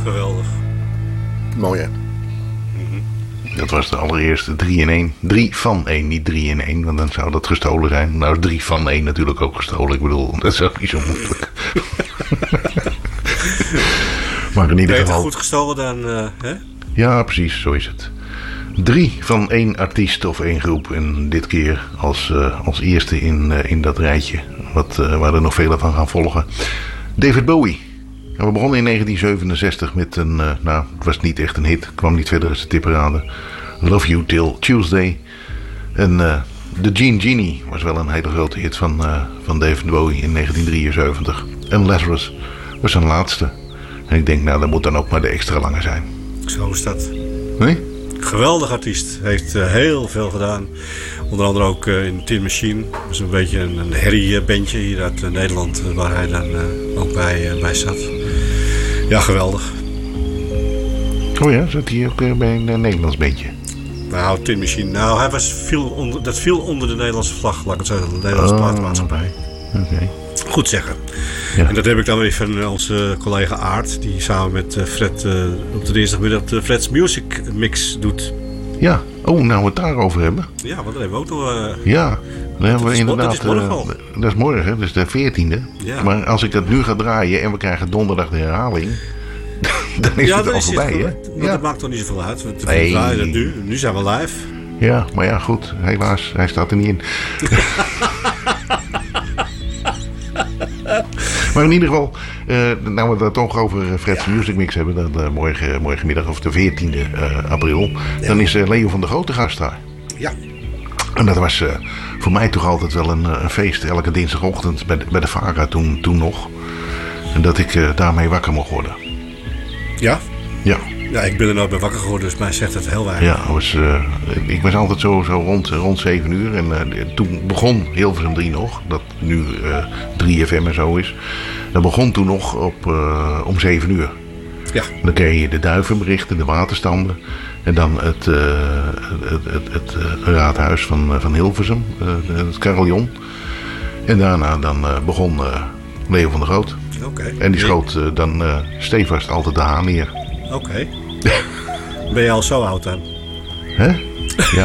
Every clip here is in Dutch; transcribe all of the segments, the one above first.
Geweldig. Mooi hè? Dat was de allereerste 3-in-1. 3 van 1, niet 3-in-1. Want dan zou dat gestolen zijn. Nou is 3 van 1 natuurlijk ook gestolen. Ik bedoel, dat is ook niet zo moeilijk. Maar in ieder geval... goed gestolen dan, hè? Ja, precies, zo is het. 3 van 1 artiest of 1 groep. En dit keer als eerste in dat rijtje. Waar er nog vele van gaan volgen. David Bowie. En we begonnen in 1967 met een... het was niet echt een hit. Kwam niet verder als de tipperade. Love You Till Tuesday. En The Gene Genie was wel een hele grote hit van David Bowie in 1973. En Lazarus was zijn laatste. En ik denk, dat moet dan ook maar de extra lange zijn. Zo is dat. Nee? Geweldig artiest. Heeft heel veel gedaan. Onder andere ook in Tin Machine. Dat is een beetje een herriebandje hier uit Nederland. Waar hij dan ook bij zat. Ja, geweldig. Oh ja, zat hij ook bij een Nederlands bandje? Nou, Tin Machine. Nou, dat viel onder de Nederlandse vlag. Laat ik het zeggen. De Nederlandse platenmaatschappij. Oké. Goed zeggen. Ja. En dat heb ik dan weer van onze collega Aart. Die samen met Fred op de dinsdagmiddag de Fred's Music Mix doet. Ja. Oh, nou we het daarover hebben. Ja, want dan hebben we ook nog... Ja, dan hebben we inderdaad... Dat is morgen al. Dat is morgen, dus de 14e. Ja. Maar als ik het nu ga draaien en we krijgen donderdag de herhaling... dan is het al voorbij, hè? Ja. Dat maakt toch niet zoveel uit. We Nee. draaien het nu. Nu zijn we live. Ja, maar ja, goed. Helaas, hij staat er niet in. Maar in ieder geval, nou we het toch over Fred's Music Mix hebben, dan morgenmiddag of de 14e april, dan is Leo van der Grote gast daar. Ja. En dat was voor mij toch altijd wel een feest, elke dinsdagochtend bij de VARA toen nog. En dat ik daarmee wakker mocht worden. Ja? Ja. Ja, ik ben er nooit bij wakker geworden, dus mij zegt het heel weinig. Ja, ik was altijd zo rond 7 uur. En toen begon Hilversum 3 nog. Dat nu 3FM en zo is. Dat begon toen nog om 7 uur. Ja. Dan kreeg je de duivenberichten, de waterstanden. En dan het raadhuis van Hilversum. Het carillon. En daarna dan begon Leo van der Groot. Oké. En die schoot dan stevast altijd de haan neer. Oké. Ben je al zo oud dan? Hè? Ja.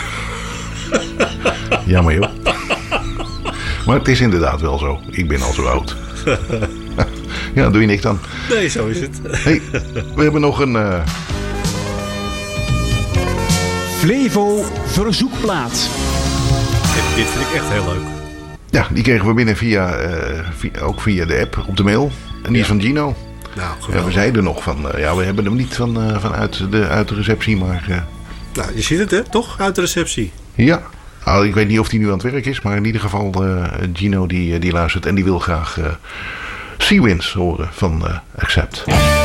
Jammer joh. Maar het is inderdaad wel zo. Ik ben al zo oud. Ja, doe je niks dan. Nee, zo is het. Hey, we hebben nog een... Flevo verzoekplaat. Dit vind ik echt heel leuk. Ja, die kregen we binnen ook via de app op de mail. En die is van Gino. Nou, Ja, geweldig. we zeiden nog van... we hebben hem niet vanuit de receptie, maar... Nou, je ziet het hè, toch? Uit de receptie. Ja. Nou, ik weet niet of hij nu aan het werk is, maar in ieder geval Gino die luistert en die wil graag Sea Winds horen van Accept.